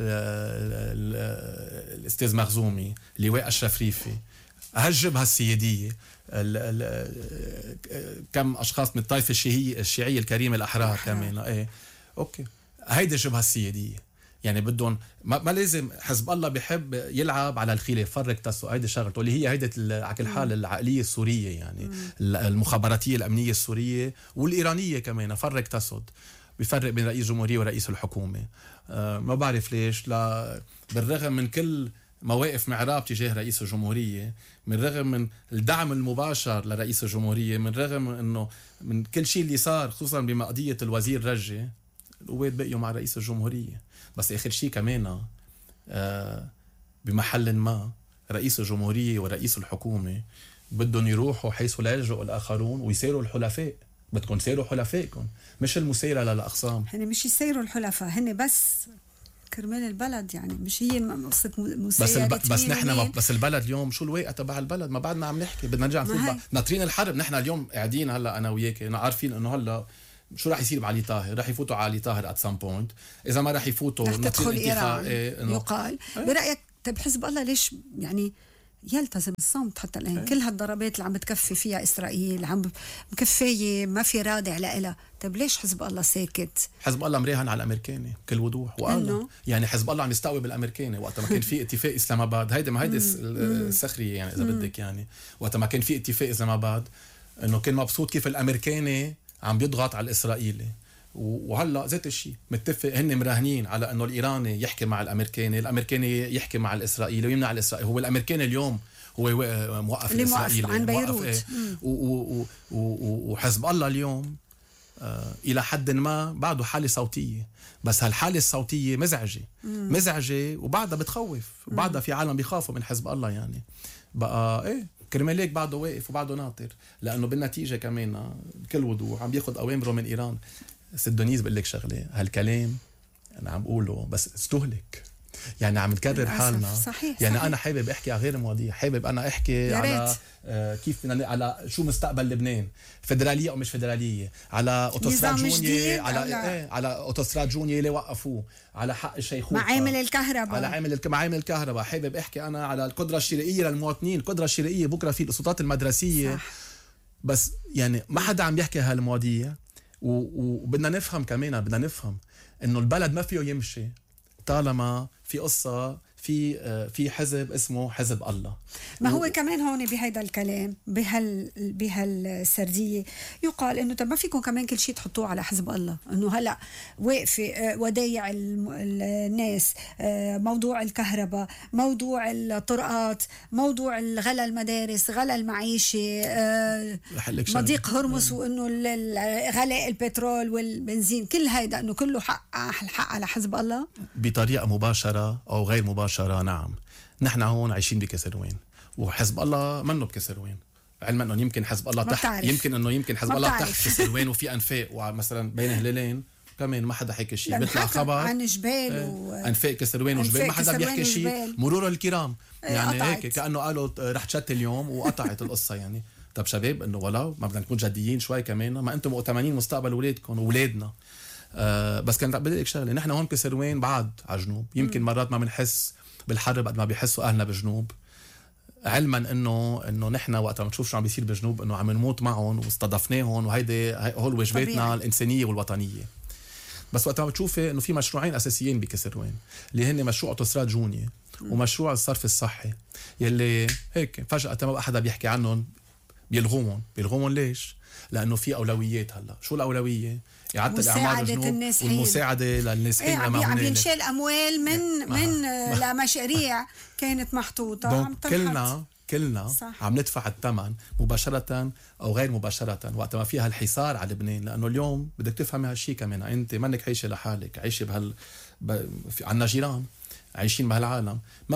الاستاذ مخزومي، اللواء اشرف ريفي، هالجبهه السياديه، كم اشخاص من الطائفه الشيعيه الكريمه الاحرار كمان. اوكي، هيدي الجبهه السياديه. يعني بدهم ما لازم حزب الله بيحب يلعب على الخلاف، فرق تسو، هيدي شغلته اللي هي هيدي على كل حال العقليه السوريه، يعني المخابراتيه الامنيه السوريه والايرانيه كمان، فرق تسد، بيفرق بين رئيس الجمهوريه ورئيس الحكومه. ما بعرف ليش، بالرغم من كل مواقف معراب تجاه رئيس الجمهوريه، من رغم من الدعم المباشر لرئيس الجمهوريه، من رغم انه من كل شيء اللي صار خصوصا بقضيه الوزير رجي، القوات بقيوا مع رئيس الجمهوريه. بس اخر شيء كمان بمحل ما رئيس الجمهوريه ورئيس الحكومه بدهم يروحوا حيث لا يلجؤ الآخرون ويصيروا الحلفاء. بدكم تصيروا حلفائكم، مش المسيرة للأخصام. هن مش يصيروا الحلفاء، هن بس كرمال البلد، يعني مش هي قصة مسيرة. بس نحن بس البلد اليوم شو الواقع تبع البلد؟ ما بعدنا عم نحكي، بدنا نرجع نقول ناطرين الحرب. نحن اليوم قاعدين هلا انا وياك عارفين انه هلا شو راح يصير بعلي طاهر. راح يفوتوا على علي طاهر ات سام بوينت، اذا ما راح يفوتوا رح تدخل ايران. يقال برايك طيب حزب الله ليش يعني يلتزم الصمت حتى الآن؟ كل هالضربات اللي عم بتكفي فيها إسرائيل عم مكفية، ما في رادع لإلها. طيب ليش حزب الله ساكت؟ حزب الله مرهن على الأمريكاني بكل وضوح، وقال يعني حزب الله عم يستقوي بالأمريكاني وقت ما كان في اتفاق إسلام آباد. هيدا ما هيدا السخرية يعني إذا بدك، يعني وقت ما كان في اتفاق إسلام آباد إنه كان مبسوط كيف الأمريكاني عم بيضغط على الإسرائيلي. وهلا ذات الشيء متفق، هن مراهنين على انه الايراني يحكي مع الامريكاني يحكي مع الاسرائيلي ويمنع الاسرائيلي. هو الامريكاني اليوم هو موقف الاسرائيلي عن بيروت. وحزب الله اليوم الى حد ما بعده حاله صوتيه، بس هالحاله الصوتيه مزعجه وبعدها بتخوف، وبعدها في عالم بيخافوا من حزب الله. يعني بقى كرمال هيك بعده واقف وبعده ناطر، لانه بالنتيجه كمان بكل وضوح عم بياخذ اوامره من ايران. ست دونيز بقول لك شغله، هالكلام انا عم بقوله بس استهلك، يعني عم نكرر حالنا. صحيح يعني صحيح. انا حابب احكي على غير مواضيع، حابب انا احكي على كيف بدنا على شو مستقبل لبنان، فدراليه او مش فدراليه، على اوتوستراد جوني، على اوتوستراد جوني اللي وقفوه، على حق الشيخوخه، معامل الكهرباء، على معامل الكهرباء. حابب احكي انا على القدره الشرائيه للمواطنين، القدره الشرائيه بكره في الاسطات المدرسيه. صح. بس يعني ما حدا عم يحكي هالمواضيع. وبدنا نفهم كمان، بدنا نفهم انه البلد ما فيه يمشي طالما في قصه في حزب اسمه حزب الله. ما هو كمان هون بهيدا الكلام بهالسرديه يقال انه طب ما فيكم كمان كل شيء تحطوه على حزب الله، انه هلا واقفه ودايع الناس، موضوع الكهرباء، موضوع الطرقات، موضوع غلا المدارس، غلا المعيشه، مضيق هرمس، وانه غلاء البترول والبنزين، كل هيدا انه كله حق على حزب الله بطريقه مباشره او غير مباشرة. نعم، نحن هون عايشين بكسروين، وحزب الله منه بكسروين، علما انه يمكن حزب الله تحت، يمكن حزب الله تحت كسروين وفي انفاق، ومثلا بين هلالين كمان ما حدا حكى شيء، بيطلع خبر عن جبال انفاق كسروين وجبال، ما حدا بيحكي شيء. مرور الكرام يعني هيك كانه قالوا رح تشت اليوم وقطعت القصه. يعني طب شباب، انه ولو ما بدنا نكون جديين شوي كمان، ما انتم مؤتمنين مستقبل اولادكم واولادنا. بس كانت بدي لك شغله، نحن هون كسروين بعد على جنوب، يمكن مرات ما بنحس بالحرب قد ما بيحسوا اهلنا بجنوب، علما انه نحن وقت ما نشوف شو عم بيصير بجنوب انه عم نموت معهم واستضفناهم، وهيدي هول واجباتنا الانسانيه والوطنيه. بس وقت ما بتشوفي انه في مشروعين اساسيين بكسروين، اللي هن مشروع اوتوستراد جوني ومشروع الصرف الصحي، يلي هيك فجاه ما بقى حدا بيحكي عنهم، بيلغوهم. ليش؟ لانه في اولويات. هلا شو الاولويه؟ إعادة الأعمال بجنوب والمساعدة للنازحين. عم ينشال أموال من لمشاريع كانت محطوطة. كلنا صح. عم ندفع الثمن مباشرة أو غير مباشرة وقت ما فيها الحصار على لبنان. لأنه اليوم بدك تفهمي هالشي كمان، أنت منك عايشة لحالك، عايشة عنا جيران عايشين بهالعالم. ما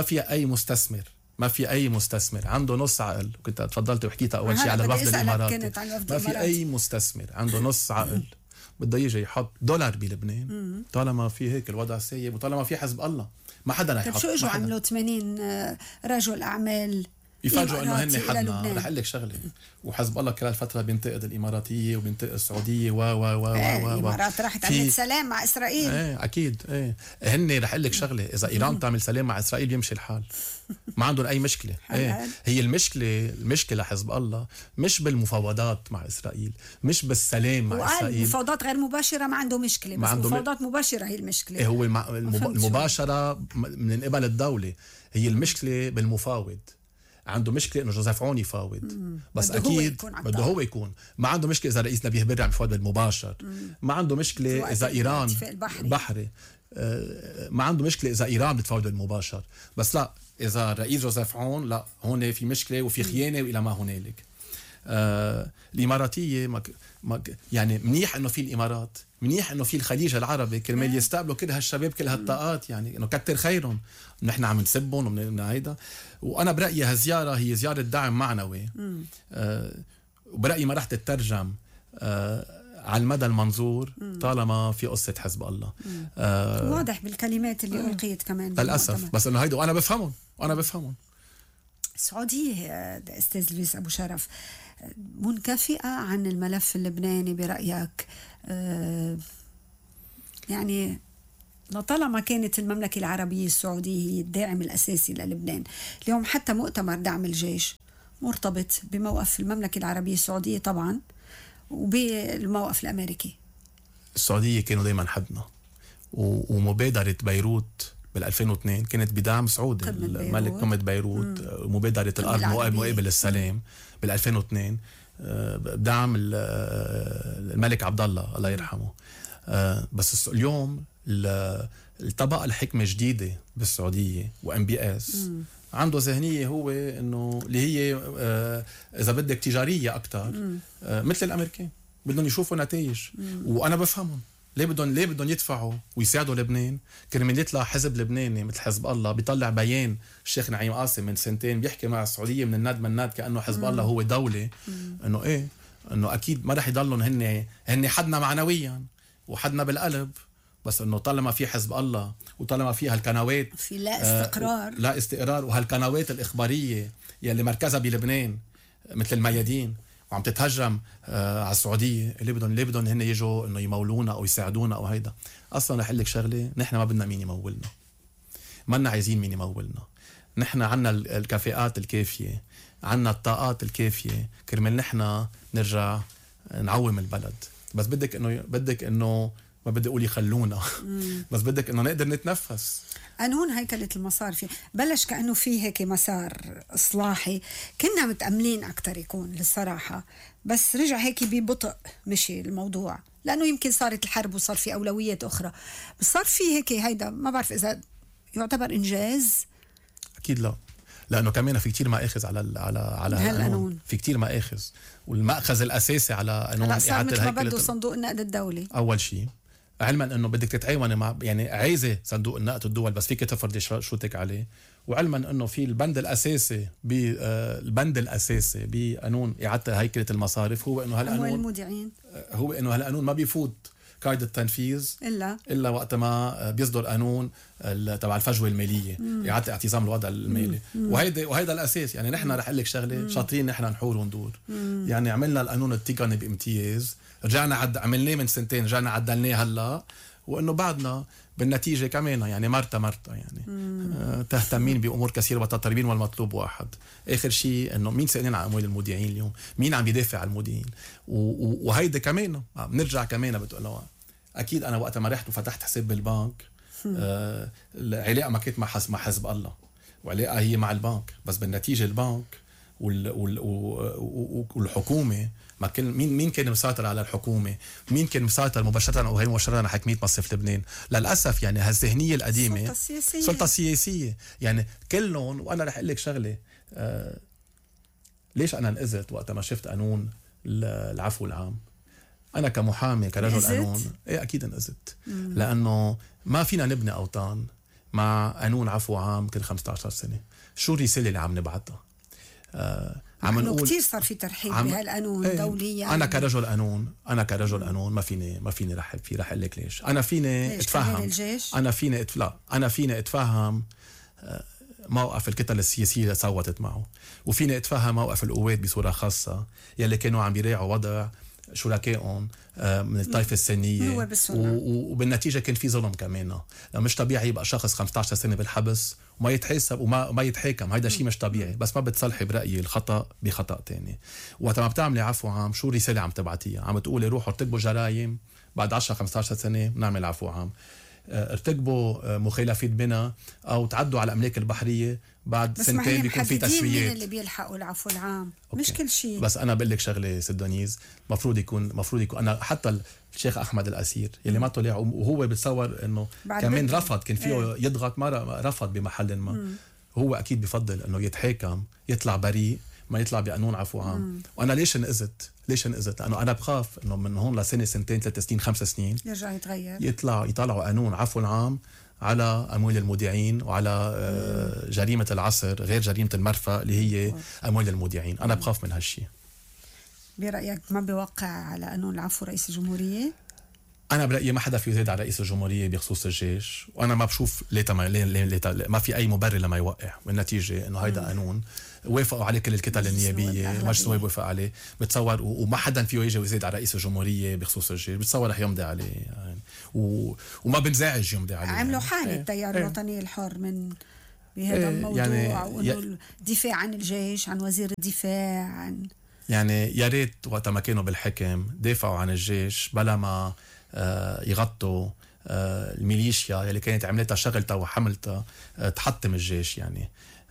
في أي مستثمر عنده نص عقل. كنت تفضلت وحكيتها أول شيء على الوفد الإماراتي. ما في أي مستثمر عنده نص عقل بده يجي يحط دولار بلبنان طالما في هيك الوضع سيء، وطالما في حزب الله ما حدا رح يحط. طيب شو اجوا عملوا 80 رجل اعمال يفاجئوا انه هن حدنا؟ رح اقول لك شغله، وحزب الله كل الفتره بينتقد الاماراتيه وبينتقد السعوديه الامارات راحت عملت سلام مع اسرائيل. اكيد هن رح اقول لك شغله، اذا ايران تعمل سلام مع اسرائيل بيمشي الحال، ما عندهم اي مشكله. هي المشكله حزب الله مش بالمفاوضات مع اسرائيل، مش بالسلام مع اسرائيل. مفاوضات غير مباشره ما عنده مشكله، بس مفاوضات مباشره هي المشكله. هو المباشره من قبل الدوله، هي المشكله بالمفاوض. عنده مشكله انه جوزيف عون يفاوض، بس اكيد بده هو يكون. ما عنده مشكله اذا رئيس نبيه بري عم يفاوض بالمباشر. ما عنده مشكله اذا ايران بحري. ما عنده مشكله اذا ايران بتفاوض بالمباشر. بس لا، اذا الرئيس جوزيف عون، لا، هون في مشكله وفي خيانه والى ما هنالك. الاماراتيه يعني منيح انه في الامارات، منيح انه في الخليج العربي كرمال يستقبلوا كل هالشباب، كل هالطاقات. يعني انه كتر خيرهم، نحن عم نسبهم ومن هيدا. وانا برايي هالزياره هي زياره دعم معنوي وبرأيي ما رح تترجم على المدى المنظور طالما في قصة حزب الله. واضح بالكلمات اللي ألقيت كمان للأسف. بس إنه هيدا أنا بفهمهم. السعودية أستاذ لويس أبو شرف منكفئة عن الملف اللبناني برأيك؟ يعني لطالما كانت المملكة العربية السعودية هي الداعم الأساسي للبنان، اليوم حتى مؤتمر دعم الجيش مرتبط بموقف المملكة العربية السعودية طبعا وبالموقف الأمريكي. السعودية كانوا دايما حدنا، ومبادرة بيروت بال2002 كانت بدعم سعودي، الملك قمة بيروت، مبادرة الأرض مقابل السلام بال2002 بدعم الملك عبد الله يرحمه. بس اليوم الطبقة الحكمة جديدة بالسعودية وMBS عنده ذهنية هو انه اللي هي اذا بدك تجارية اكتر، مثل الامريكان بدهم يشوفوا نتائج. وانا بفهمهم ليه بدهم يدفعوا ويساعدوا لبنان كرمال يطلع حزب لبناني مثل حزب الله بيطلع بيان الشيخ نعيم قاسم من سنتين بيحكي مع السعودية من الند كأنه حزب الله هو دولة، انه انه اكيد ما رح يضلون هن حدنا معنويا وحدنا بالقلب، بس انه طالما في حزب الله وطالما في هالقنوات في لا استقرار وهالقنوات الإخبارية يلي مركزها بلبنان مثل الميادين وعم تتهجم على السعودية، ليه بدهم هن يجوا انه يمولونا او يساعدونا او هيدا. اصلا رح اقول لك شغله، نحن ما بدنا مين يمولنا، ما لنا عايزين مين يمولنا. نحن عنا الكفاءات الكافيه، عنا الطاقات الكافيه كرمال نحن نرجع نعوم البلد. بس بدك انه ما بدي اقول يخلونا بس بدك انه نقدر نتنفس. قانون هيكلة المسار بلش كأنه في هيك مسار إصلاحي، كنا متأملين أكتر يكون للصراحة، بس رجع هيك ببطء مشي الموضوع، لأنه يمكن صارت الحرب وصار في أولويات أخرى، بس صار في هيك هيدا ما بعرف إذا يعتبر إنجاز. أكيد لا، لأنه كمان في كتير مأخذ على هالقانون، في كتير مأخذ، والمأخذ الأساسي على قانون إعادة الهيكلة ما بده صندوق النقد الدولي أول شيء، علما انه بدك تتعاوني مع يعني عايزه صندوق النقد الدول بس فيك تفرضي شروطك عليه، وعلما انه في البند الاساسي بقانون اعاده هيكله المصارف هو انه هالقانون ما بيفوت قاعده التنفيذ الا وقت ما بيصدر قانون تبع الفجوه الماليه، اعاده اعتزام الوضع المالي، وهيدا الاساس. يعني نحن رح اقول لك شغله، شاطرين نحن نحور وندور. يعني عملنا القانون التقني بامتياز، رجعنا عملناه من سنتين، رجعنا عدلناه هلا، وانه بعدنا بالنتيجه كمان يعني مرتا يعني تهتمين بامور كثيره وتطلبين والمطلوب واحد. اخر شيء انه مين سائلين عن اموال المودعين اليوم، مين عم بيدافع عن المودعين، وهيدا كمان بنرجع كمان بتقول اكيد انا وقت ما رحت وفتحت حساب بالبنك العلاقه ما كانت مع حزب الله، وعلاقه هي مع البنك، بس بالنتيجه البنك والحكومه ما كان مين كان مسيطر على الحكومه، مين كان مسيطر مباشره او غير مباشره على حكميه مصرف لبنان. للاسف يعني هالذهنيه القديمه السلطه السياسيه يعني كلهم. وانا رح اقول لك شغله، ليش انا انقذت وقت ما شفت قانون العفو العام؟ انا كمحامي كرجل قانون اكيد انقذت، لانه ما فينا نبني اوطان مع قانون عفو عام كل 15 سنه. شو الرساله اللي عم نبعثها؟ عم نقول كثير صار في ترحيب بهالقانون دوليا. انا كرجل قانون ما فيني رحب فيه. رح اقول لك ليش. انا فيني اتفهم، انا فيني اتفهم موقف الكتل السياسيه اللي صوتت معه، وفيني اتفهم موقف القوات بصوره خاصه يلي كانوا عم بيراعوا وضع شركائهم من الطائفة السنية، وبالنتيجة كان في ظلم كمان. مش طبيعي يبقى شخص 15 سنة بالحبس وما يتحاسب وما يتحاكم، هيدا شيء مش طبيعي. بس ما بتصلحي برأيي الخطأ بخطأ تاني. وقت ما بتعملي عفو عام شو الرسالة عم تبعتيها؟ عم تقولي روحوا ارتكبوا جرائم بعد 10-15 سنة نعمل عفو عام، ارتكبوا مخالفات بنا او تعدوا على الاملاك البحريه بعد سنتين بيكون في تسويات. اللي بيلحقوا العفو العام مش كل شيء. بس انا بقول لك شغله ست دونيز، مفروض يكون انا حتى الشيخ احمد الاسير يلي ما طلع وهو بتصور انه كمان رفض، كان فيه يضغط، ما رفض بمحل ما. هو اكيد بفضل انه يتحاكم يطلع بريء ما يطلع بقانون عفو عام. وانا ليش انقذت لانه انا بخاف انه من هون لسنه سنتين 3 سنين 5 سنين يرجع يتغير، يطلعوا قانون عفو العام على اموال المودعين وعلى جريمه العصر غير جريمه المرفأ اللي هي اموال المودعين. انا بخاف من هالشيء. برأيك ما بيوقع على قانون العفو رئيس الجمهورية؟ أنا برأيي ما حدا فيه يزيد على رئيس الجمهورية بخصوص الجيش، وأنا ما بشوف ما في أي مبرر لما يوقع، والنتيجة إنه هيدا قانون وافقوا عليه كل الكتل النيابية، مجلس النواب وافق عليه، بتصور وما حدا فيه يجي ويزيد على رئيس الجمهورية بخصوص الجيش، بتصور رح يمضي عليه يعني وما بنزعج يمضي عليه. عملوا حالة التيار الوطني الحر من بهذا الموضوع، وإنه الدفاع عن الجيش، عن وزير الدفاع، عن يعني يا ريت وقت ما كانوا بالحكم دافعوا عن الجيش بلا ما يغطوا الميليشيا اللي كانت عملتها شغلتها وحملتها تحطم الجيش يعني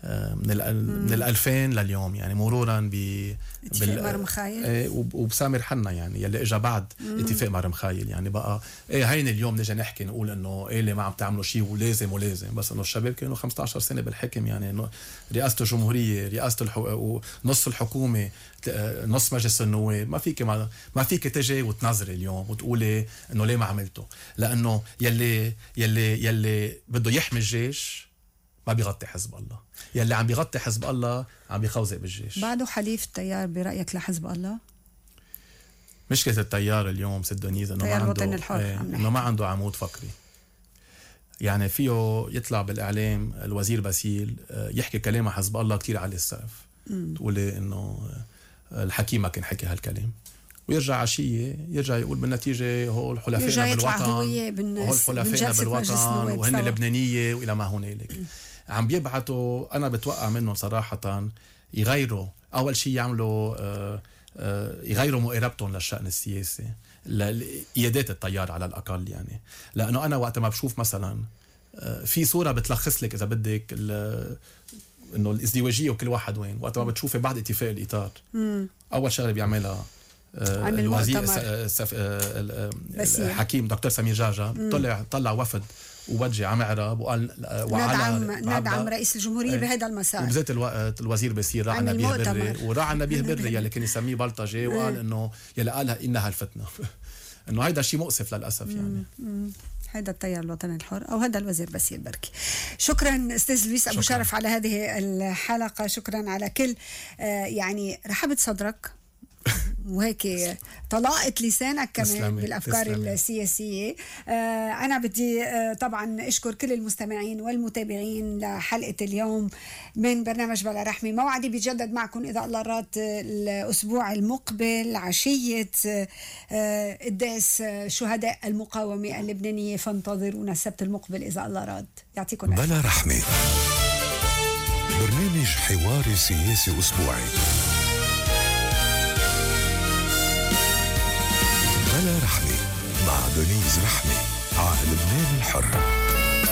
من 2000 لليوم يعني مرورا اتفاق مرمخايل وبسامر حنا يعني يلي اجى بعد اتفاق مرمخايل. يعني بقى هين اليوم نجي نحكي نقول انه اللي ما عم تعملوا شيء ولازم بس انه الشباب كانوا 15 سنه بالحكم يعني انه رئاسه الجمهوريه ونص الحكومه نص مجلس النواب ما فيك تجي وتنظري اليوم وتقولي انه ليه ما عملته، لانه يلي بده يحمي الجيش ما بيغطي حزب الله، يلي عم بيغطي حزب الله عم بيخوزق بالجيش. بعده حليف التيار برأيك لحزب الله؟ مشكلة التيار اليوم ست دونيز انه ما عنده عمود فقري. يعني فيه يطلع بالإعلام الوزير باسيل يحكي كلام حزب الله كتير على السقف، تقولي انه الحكيم ما كان حكي هالكلام، ويرجع عشية يرجع يقول بالنتيجة هول حلفائنا بالوطن وهن لبنانية وإلى ما هنالك. عم بيبعتوا أنا بتوقع منهم صراحة يغيروا أول شيء يعملوا يغيروا مقاربتهم للشأن السياسي لإيادات التيار على الأقل يعني. لأنه أنا وقت ما بشوف مثلا في صورة بتلخص لك إذا بدك إنه الازدواجية وكل واحد وين، وقت ما بتشوفي بعد اتفاق الإطار أول شغلة بيعملها الوزير الحكيم دكتور سمير جعجع طلع وفد ووجه على معرب وقال ندعم رئيس الجمهورية بهذا المسار. وبذات الوقت الوزير بصير راعي نبيه بري وراعي نبيه بري يلي كان يسميه بلطجي وقال انه يلي قالها انها الفتنه انه هيدا شيء مؤسف للاسف يعني. هذا التيار الوطني الحر او هذا الوزير باسيل بركي. شكرا استاذ لويس ابو شرف على هذه الحلقه، شكرا على كل يعني رحبت صدرك وهيك طلقت لسانك كمان بالأفكار السياسية. أنا بدي طبعا أشكر كل المستمعين والمتابعين لحلقة اليوم من برنامج بلا رحمة. موعدي بيتجدد معكم إذا الله راد الأسبوع المقبل عشية قداس شهداء المقاومة اللبنانية، فانتظرونا السبت المقبل إذا الله راد. يعطيكم العافية. بلا رحمة، برنامج حواري سياسي أسبوعي. بلا رحمة مع دونيز رحمة على لبنان الحر.